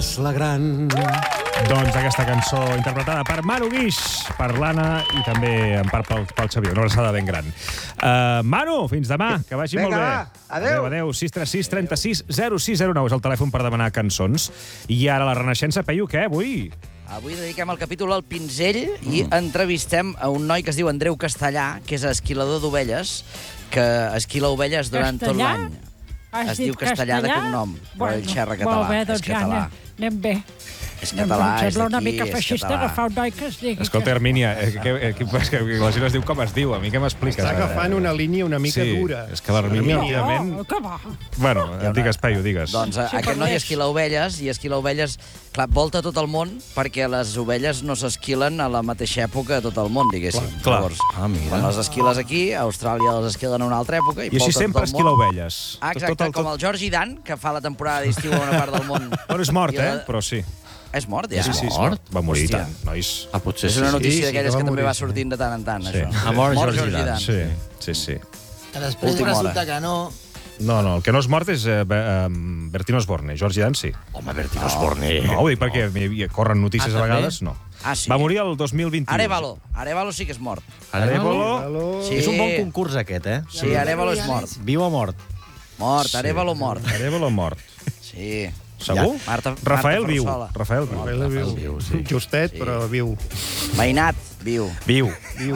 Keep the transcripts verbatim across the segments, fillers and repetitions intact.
La gran... Doncs aquesta cançó interpretada per Manu Guix, per l'Anna i també en part pel, pel Xavier. Una abraçada ben gran. Uh, Manu, fins demà, que vagi Vinga, molt bé. va, adéu. Adéu, adéu. sis tres sis, trenta-sis, zero sis zero nou és el telèfon per demanar cançons. I ara la Renaixença, Peyu, què, avui? Avui dediquem el capítol al pinzell i entrevistem a un noi que es diu Andreu Castellà, que és esquilador d'ovelles, que esquila ovelles durant tot l'any. Has Es diu dit Castellà de cognom, però ell xerra català. Molt bé, És doncs ja català. anem, anem bé. És català, Em és sembla una d'aquí, mica és feixista català. agafar un noi que es digui... Escolta, Hermínia, eh, que, eh, que, que, que la gent es diu com es diu. A mi què m'expliques? Està agafant una línia una mica sí, dura. És que l'Hermínia, No, òbviament... que va. Bueno, digues, Peyu, digues. Doncs Sí, aquest noi parlés. esquila ovelles i esquila ovelles, clar, volta tot el món perquè les ovelles no s'esquilen a la mateixa època a tot el món, diguéssim. Clar, clar. Llavors, Ah, mira. quan les esquiles aquí, a Austràlia les esquilen a una altra època i, I així volta sempre tot el esquila món. ovelles. Ah, exacte, Tot- tot el- com el Georgi Dan, que fa la temporada d'estiu a una part del món. Bueno, és mort, I la- eh? Però sí. És mort, ja? Sí, sí, és mort? mort. Va morir, Hòstia. tant, nois. Ah, potser És una sí. notícia sí, d'aquelles que va que també morir, va sí. sortint de tant en tant, Sí. això. Ha mort Mort Georgi Dan. Sí, sí, sí. Que després Última resulta hora. que no... No, no, el que no és mort és eh, Be- eh, Bertino Osborne. Georgi Dan, sí. Home, Bertino Osborne. No, ho dic perquè hi corren notícies Ah, a també? vegades, no. Ah, sí? Va morir el dos mil vint-i-u. Arevalo. Arevalo sí que és mort. Arevalo. Sí. És un bon concurs, aquest, eh? Sí, Arevalo és mort. Viu o mort? Mort, Arevalo mort. Arevalo mort. Sí. Segur? Ja, Marta, Rafael Marta viu. Ferrusola. Rafael viu. Rafael viu. viu, sí. Justet, però viu. Mainat, viu. Viu. Viu.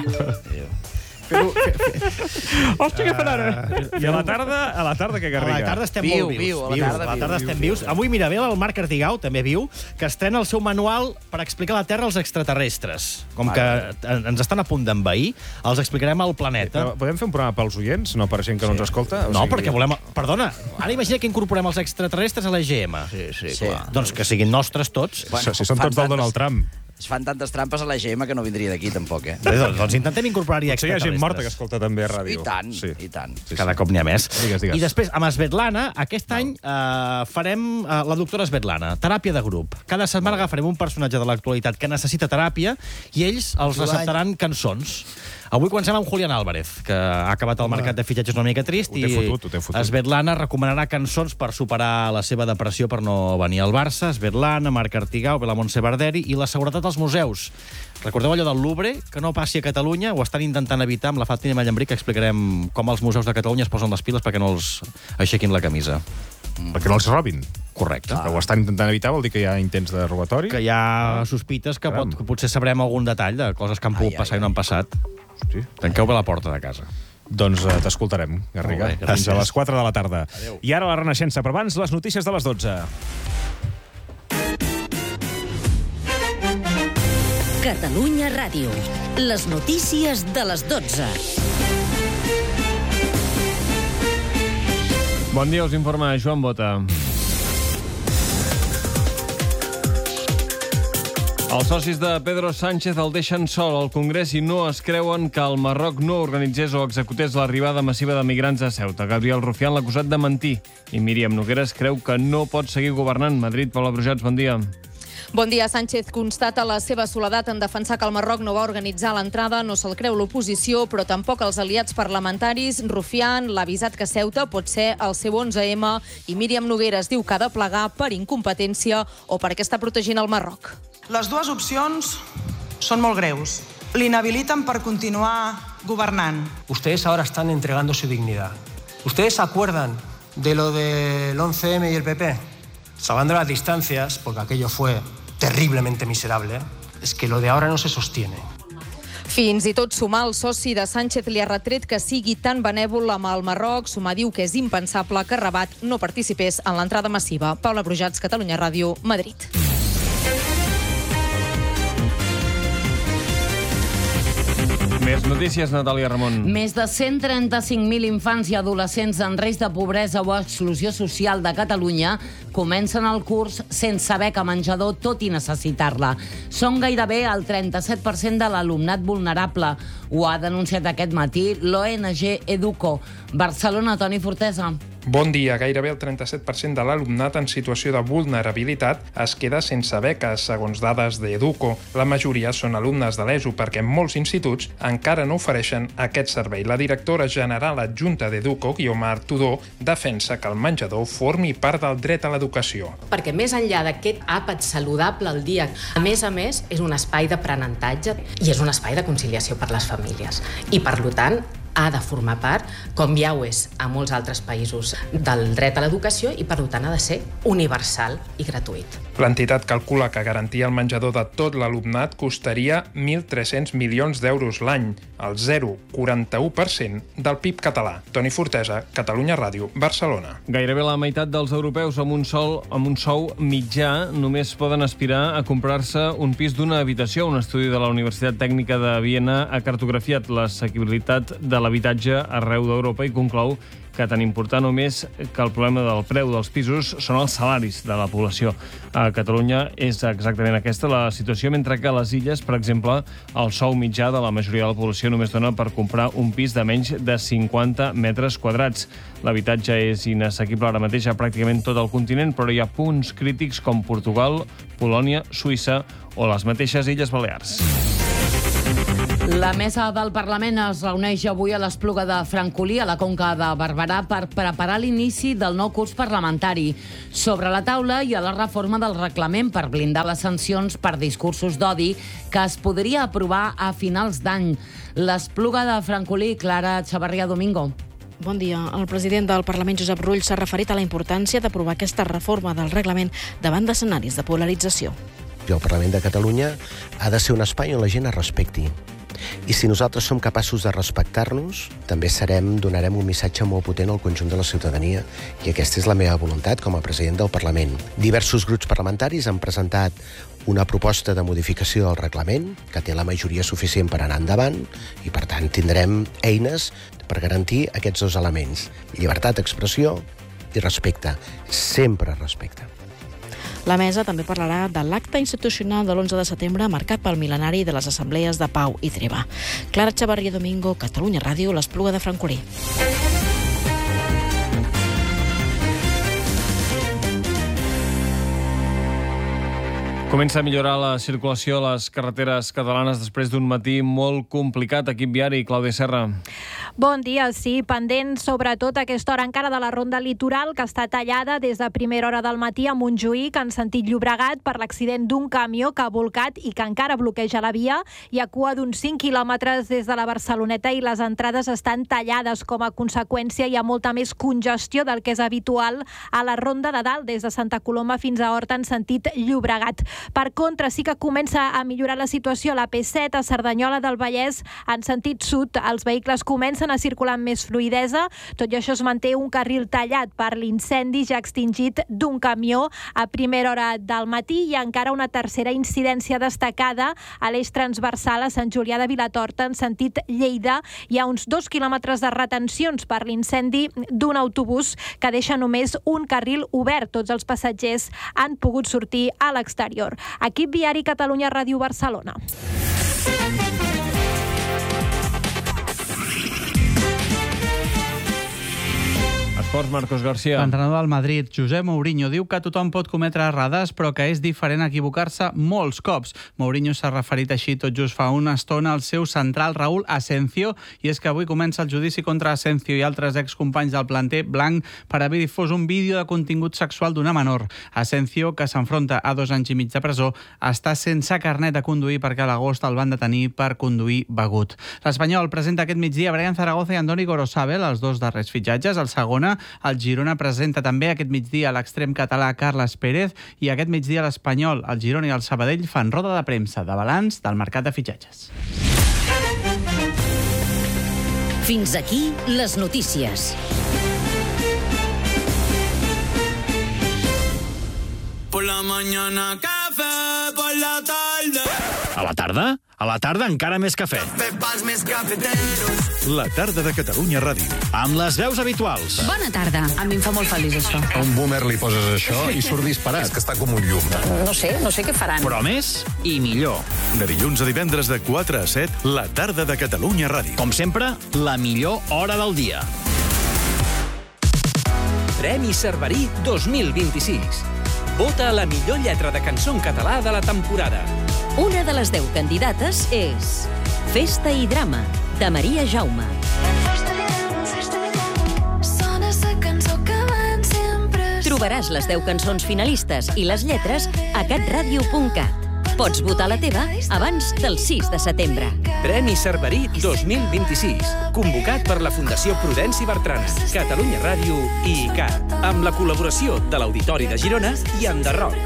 Hòstia, què fan ara? I a la tarda, a la tarda què A garriga? la tarda estem Viu, molt vius. viu, a la tarda a la tarda viu, estem viu, vius. Avui, mira, ve el Marc Artigau, també viu, que estrena el seu manual per explicar la Terra als extraterrestres. Com que en- ens estan a punt d'envair, els explicarem al planeta. Però podem fer un programa pels oients, no per gent que no ens escolta? O No, sigui- perquè volem... Perdona, ara imagina que incorporem els extraterrestres a la G M. Sí, sí, Sí. clar. Doncs que siguin nostres tots. Si, si són fan tots del tantes- Donald Trump. Es fan tantes trampes a la G M que no vindria d'aquí, tampoc, eh? Bé, doncs, doncs intentem incorporar-hi Potser hi ha gent morta que extraterrestres. escolta també a ràdio. I tant, Sí. i tant. Sí, sí. Cada cop n'hi ha més. Digues, digues. I després, amb Svetlana, aquest any eh, farem eh, la doctora Svetlana, teràpia de grup. Cada setmana agafarem un personatge de l'actualitat que necessita teràpia i ells els receptaran cançons. Avui comencem amb Julián Álvarez, que ha acabat el mercat de fitxatges una mica trist, Ho té i fotut, ho té fotut. Svetlana recomanarà cançons per superar la seva depressió per no venir al Barça. Svetlana, Marc Artigau, ve la Montse Barderi i la seguretat als museus. Recordeu allò del Louvre? Que no passi a Catalunya? Ho estan intentant evitar amb la Fàtima Mallambrí, que explicarem com els museus de Catalunya es posen les piles perquè no els aixequin la camisa. Perquè no els robin. Correcte. Però ho estan intentant evitar, vol dir que hi ha intents de robatori? Que hi ha sospites que, pot, Caram. que potser sabrem algun detall de coses que han pogut Ai, ai, passar i no han passat. Hosti. Tanqueu bé la porta de casa. Doncs eh, t'escoltarem, Garriga. Molt bé, gràcies. Fins a les quatre de la tarda. Adéu. I ara la Renaixença, però abans les notícies de les dotze. Catalunya Ràdio. Les notícies de les dotze. Bon dia, us informa Joan Bota. Els socis de Pedro Sánchez el deixen sol al Congrés i no es creuen que el Marroc no organitzés o executés l'arribada massiva de migrants a Ceuta. Gabriel Rufián l'ha acusat de mentir i Míriam Nogueras creu que no pot seguir governant. Madrid, Paula Brujats, bon dia. Bon dia. Sánchez constata la seva soledat en defensar que el Marroc no va organitzar l'entrada. No se'l creu l'oposició, però tampoc els aliats parlamentaris. Rufián l'ha avisat que Ceuta pot ser el seu onze ema i Míriam Nogueras diu que ha de plegar per incompetència o perquè està protegint el Marroc. Les dues opcions són molt greus. L'inhabiliten per continuar governant. Ustedes ahora están entregando su dignidad. ¿Ustedes se acuerdan de lo del once eme y el pe pe? Salvando las distancias, porque aquello fue terriblemente miserable, es que lo de ahora no se sostiene. Fins i tot Sumar, el soci de Sánchez, li ha retret que sigui tan benèvol amb el Marroc. Sumar diu que és impensable que Rabat no participés en l'entrada massiva. Paula Brujats, Catalunya Ràdio, Madrid. Més notícies, Natàlia Ramon. Més de cent trenta-cinc mil infants i adolescents en risc de pobresa o exclusió social de Catalunya comencen el curs sense beca menjador, tot i necessitar-la. Són gairebé el trenta-set per cent de l'alumnat vulnerable. Ho ha denunciat aquest matí l'O N G Educo. Barcelona, Toni Fortesa. Bon dia. Gairebé el trenta-set per cent de l'alumnat en situació de vulnerabilitat es queda sense beques, segons dades d'Educo. La majoria són alumnes de l'ESO perquè molts instituts encara no ofereixen aquest servei. La directora general adjunta d'Educo, Guiomar Tudor, defensa que el menjador formi part del dret a l'educació. Perquè més enllà d'aquest àpat saludable al dia, a més a més, és un espai d'aprenentatge i és un espai de conciliació per les famílies. I, per tant, ha de formar part, com ja ho és a molts altres països, del dret a l'educació i, per tant, ha de ser universal i gratuït. L'entitat calcula que garantir el menjador de tot l'alumnat costaria mil tres-cents milions d'euros l'any, el zero coma quaranta-u per cent del P I B català. Toni Fortesa, Catalunya Ràdio, Barcelona. Gairebé la meitat dels europeus amb un, sol, amb un sou mitjà només poden aspirar a comprar-se un pis d'una habitació. Un estudi de la Universitat Tècnica de Viena ha cartografiat l'assequibilitat de l'habitatge arreu d'Europa i conclou que tan important o més que el problema del preu dels pisos són els salaris de la població. A Catalunya és exactament aquesta la situació, mentre que a les illes, per exemple, el sou mitjà de la majoria de la població només dona per comprar un pis de menys de cinquanta metres quadrats. L'habitatge és inassequible ara mateix a pràcticament tot el continent, però hi ha punts crítics com Portugal, Polònia, Suïssa o les mateixes Illes Balears. La mesa del Parlament es reuneix avui a l'Espluga de Francolí, a la Conca de Barberà, per preparar l'inici del nou curs parlamentari. Sobre la taula hi ha la reforma del reglament per blindar les sancions per discursos d'odi que es podria aprovar a finals d'any. L'Espluga de Francolí, Clara Chavarria Domingo. Bon dia. El president del Parlament, Josep Rull, s'ha referit a la importància d'aprovar aquesta reforma del reglament davant d'escenaris de polarització. El Parlament de Catalunya ha de ser un espai on la gent es respecti. I si nosaltres som capaços de respectar-nos, també serem, donarem un missatge molt potent al conjunt de la ciutadania. I aquesta és la meva voluntat com a president del Parlament. Diversos grups parlamentaris han presentat una proposta de modificació del reglament, que té la majoria suficient per anar endavant, i per tant tindrem eines per garantir aquests dos elements. Llibertat d'expressió i respecte. Sempre respecte. La mesa també parlarà de l'acte institucional de l'onze de setembre marcat pel mil·lenari de les assemblees de Pau i Treva. Clara Chavarria Domingo, Catalunya Ràdio, l'Espluga de Francolí. Comença a millorar la circulació a les carreteres catalanes després d'un matí molt complicat. Equip viari, Clàudia Serra. Bon dia, sí, pendent sobretot a aquesta hora encara de la ronda litoral, que està tallada des de primera hora del matí a Montjuïc en sentit Llobregat per l'accident d'un camió que ha volcat i que encara bloqueja la via. Hi ha cua d'uns cinc quilòmetres des de la Barceloneta i les entrades estan tallades. Com a conseqüència, hi ha molta més congestió del que és habitual a la ronda de dalt, des de Santa Coloma fins a Horta en sentit Llobregat. Per contra, sí que comença a millorar la situació a la P set, a Cerdanyola del Vallès, en sentit sud. Els vehicles comencen a circular amb més fluïdesa. Tot i això es manté un carril tallat per l'incendi ja extingit d'un camió a primera hora del matí i encara una tercera incidència destacada a l'eix transversal a Sant Julià de Vilatorta en sentit Lleida. Hi ha uns dos quilòmetres de retencions per l'incendi d'un autobús que deixa només un carril obert. Tots els passatgers han pogut sortir a l'exterior. Equip viari, Catalunya Ràdio, Barcelona. Esports, Marcos García. L'entrenador del Madrid, José Mourinho, diu que tothom pot cometre errades, però que és diferent equivocar-se molts cops. Mourinho s'ha referit així tot just fa una estona al seu central Raúl Asensio, i és que avui comença el judici contra Asensio i altres excompanys del planter blanc per haver difós un vídeo de contingut sexual d'una menor. Asensio, que s'enfronta a dos anys i mig de presó, està sense carnet de conduir perquè a l'agost el van detenir per conduir begut. L'Espanyol presenta aquest migdia Brian Zaragoza i Andoni Gorosabel, els dos darrers fitxatges. El segona, el Girona, presenta també aquest migdia l'extrem català Carles Pérez, i aquest migdia l'Espanyol, el Girona i el Sabadell fan roda de premsa de balanç del mercat de fitxatges. Fins aquí les notícies. Por la mañana café, por la tarde. A la tarda? A la tarda encara més cafè. Café pels més cafeteros. La tarda de Catalunya Ràdio. Amb les veus habituals. Bona tarda. A mi em fa molt feliç això. A un boomer li poses això i surt disparat. És que està com un llum. No sé, no sé què faran. Però més i millor. De dilluns a divendres de quatre a set, la tarda de Catalunya Ràdio. Com sempre, la millor hora del dia. Premi Cerverí dos mil vint-i-sis. Vota la millor lletra de cançó en català de la temporada. Una de les deu candidates és Festa i drama, de Maria Jaume. Trobaràs les deu cançons finalistes i les lletres a catradio punt cat. Pots votar la teva abans del sis de setembre. Premi Cerverí dos mil vint-i-sis, convocat per la Fundació Prudenci Bertrana, Catalunya Ràdio i I C A T, amb la col·laboració de l'Auditori de Girona i Enderroc.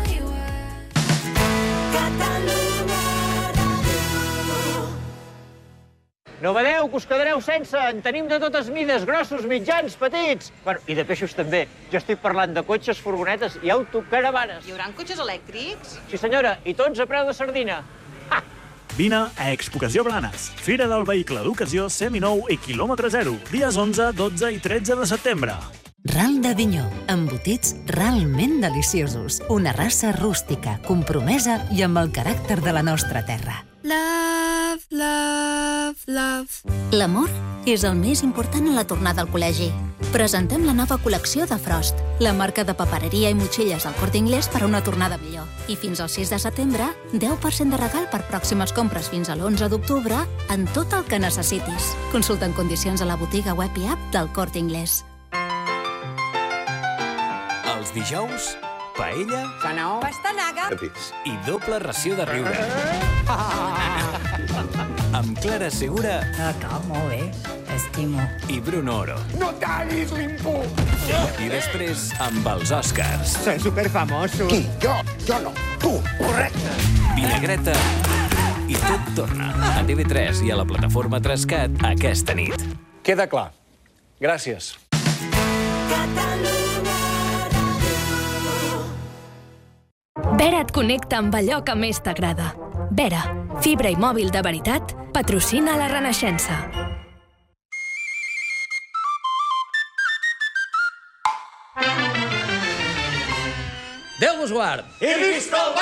No badeu, que us quedareu sense. En tenim de totes mides, grossos, mitjans, petits. Bueno, i de peixos també. Jo estic parlant de cotxes, furgonetes i autocaravanes. Hi haurà cotxes elèctrics? Sí, senyora, i tots a preu de sardina. Ha! Vine a Expocació Blanes, Fira del Vehicle d'Ocasió seminou i quilòmetre zero, dies onze, dotze i tretze de setembre. Ral de Vinyó, embotits realment deliciosos. Una raça rústica, compromesa i amb el caràcter de la nostra terra. Love, love, love. L'amor és el més important a la tornada al col·legi. Presentem la nova col·lecció de Frost, la marca de papereria i motxilles del Corte Inglés per a una tornada millor. I fins al sis de setembre, deu per cent de regal per pròximes compres fins a l'onze d'octubre en tot el que necessitis. Consulta en condicions a la botiga web i app del Corte Inglés. Els dijous, paella Canao. Pastanaga. i doble ració de riure. Amb Clara Segura Acá, molt bé. Estimo. i Bruno Oro. No tallis l'impú! I després amb els Oscars. Soy superfamoso. Qui? Jo? Jo no. Tu. Correcte. Vinagreta i tot torna a T V tres i a la plataforma Trascat aquesta nit. Queda clar. Gràcies. Vera et connecta amb allò que més t'agrada. Vera, fibra i mòbil de veritat, patrocina la Renaixença. Déu vos guard! He vist el